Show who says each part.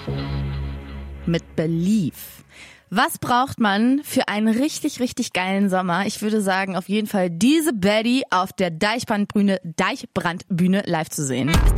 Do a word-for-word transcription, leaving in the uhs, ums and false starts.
Speaker 1: Mit Believe. Was braucht man für einen richtig, richtig geilen Sommer? Ich würde sagen, auf jeden Fall diese Baddie auf der Deichbrandbühne, Deichbrandbühne live zu sehen.